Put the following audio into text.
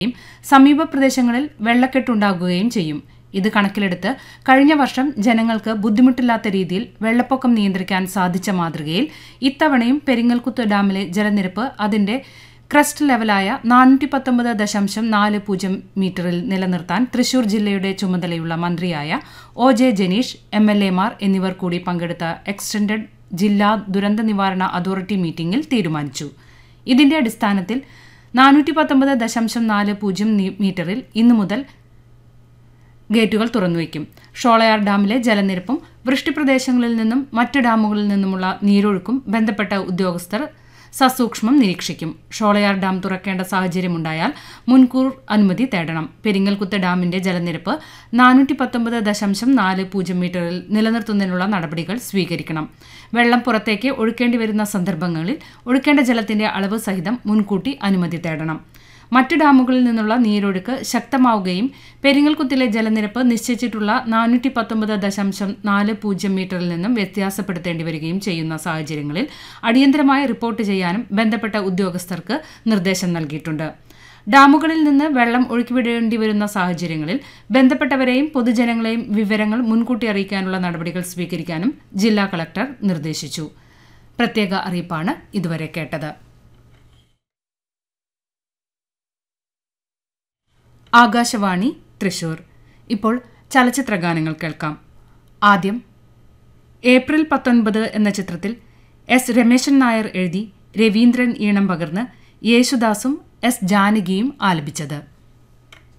സമീപ പ്രദേശങ്ങളിൽ വെള്ളക്കെട്ടുണ്ടാകുകയും ചെയ്യും. ഇത് കണക്കിലെടുത്ത് കഴിഞ്ഞ വർഷം ജനങ്ങൾക്ക് ബുദ്ധിമുട്ടില്ലാത്ത രീതിയിൽ വെള്ളപ്പൊക്കം നിയന്ത്രിക്കാൻ സാധിച്ച മാതൃകയിൽ ഇത്തവണയും പെരിങ്ങൽകുത്ത് ഡാമിലെ ജലനിരപ്പ് അതിന്റെ ക്രസ്റ്റ് ലെവലായ 419.40 മീറ്ററിൽ നിലനിർത്താൻ തൃശൂർ ജില്ലയുടെ ചുമതലയുള്ള മന്ത്രിയായ OJ ജനീഷ്, MLA-മാർ എന്നിവർ കൂടി പങ്കെടുത്ത എക്സ്റ്റൻഡഡ് ജില്ലാ ദുരന്ത നിവാരണ അതോറിറ്റി മീറ്റിംഗിൽ തീരുമാനിച്ചു. ഇതിന്റെ അടിസ്ഥാനത്തിൽ 419.40 മീറ്ററിൽ ഇന്നു മുതൽ ഗേറ്റുകൾ തുറന്നുവയ്ക്കും. ഷോളയാർ ഡാമിലെ ജലനിരപ്പും വൃഷ്ടിപ്രദേശങ്ങളിൽ നിന്നും മറ്റ് ഡാമുകളിൽ നിന്നുമുള്ള നീരൊഴുക്കും ബന്ധപ്പെട്ട ഉദ്യോഗസ്ഥർ സസൂക്ഷ്മം നിരീക്ഷിക്കും. ഷോളയാർ ഡാം തുറക്കേണ്ട സാഹചര്യമുണ്ടായാൽ മുൻകൂർ അനുമതി തേടണം. പെരിങ്ങൽകുത്ത് ഡാമിന്റെ ജലനിരപ്പ് 419.40 മീറ്ററിൽ നിലനിർത്തുന്നതിനുള്ള നടപടികൾ സ്വീകരിക്കണം. വെള്ളം പുറത്തേക്ക് ഒഴുക്കേണ്ടി വരുന്ന സന്ദർഭങ്ങളിൽ ഒഴുക്കേണ്ട ജലത്തിന്റെ അളവ് സഹിതം മുൻകൂട്ടി അനുമതി തേടണം. മറ്റു ഡാമുകളിൽ നിന്നുള്ള നീരൊഴുക്ക് ശക്തമാവുകയും പെരിങ്ങൽകുത്തിലെ ജലനിരപ്പ് നിശ്ചയിച്ചിട്ടുള്ള 419.40 മീറ്ററിൽ നിന്നും വ്യത്യാസപ്പെടുത്തേണ്ടി വരികയും ചെയ്യുന്ന സാഹചര്യങ്ങളിൽ അടിയന്തരമായി റിപ്പോർട്ട് ചെയ്യാനും ബന്ധപ്പെട്ട ഉദ്യോഗസ്ഥർക്ക് നിർദ്ദേശം നൽകിയിട്ടുണ്ട്. ഡാമുകളിൽ നിന്ന് വെള്ളം ഒഴുക്കിവിടേണ്ടി വരുന്ന സാഹചര്യങ്ങളിൽ ബന്ധപ്പെട്ടവരെയും പൊതുജനങ്ങളെയും വിവരങ്ങൾ മുൻകൂട്ടി അറിയിക്കാനുള്ള നടപടികൾ സ്വീകരിക്കാനും ജില്ലാ കളക്ടർ നിർദ്ദേശിച്ചു. പ്രത്യേക അറിയിപ്പാണ് ഇതുവരെ കേട്ടത്. ആകാശവാണി തൃശൂർ. ഇപ്പോൾ ചലച്ചിത്രഗാനങ്ങൾ കേൾക്കാം. ആദ്യം ഏപ്രിൽ 19 എന്ന ചിത്രത്തിൽ S. രമേശൻ നായർ എഴുതി രവീന്ദ്രൻ ഈണം പകർന്ന് യേശുദാസും S. ജാനകിയും ആലപിച്ചത്.